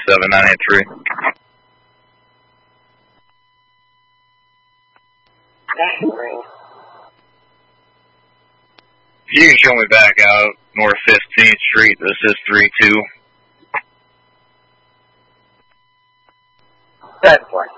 7983. You can show me back out North 15th Street. This is 32. 10-4.